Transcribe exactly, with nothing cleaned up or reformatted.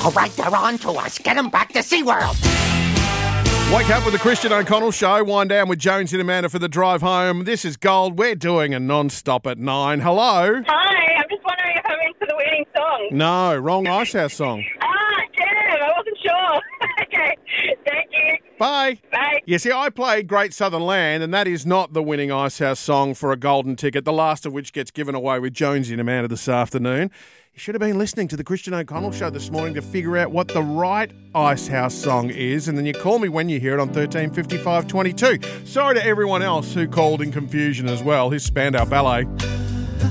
All right, they're on to us. Get them back to SeaWorld. Wake up with the Christian O'Connell Show. Wind down with Jones and Amanda for the drive home. This is Gold. We're doing a non-stop at nine. Hello? Hi, I'm just wondering if I'm into the winning song. No, wrong Icehouse song. Ah, damn, I wasn't sure. Okay, thank you. Bye. Bye. Yeah, see, I played Great Southern Land, and that is not the winning Icehouse song for a golden ticket, the last of which gets given away with Jonesy and Amanda this afternoon. You should have been listening to the Christian O'Connell Show this morning to figure out what the right Icehouse song is, and then you call me when you hear it on thirteen fifty-five twenty-two. Sorry to everyone else who called in confusion as well. Here's Spandau Ballet.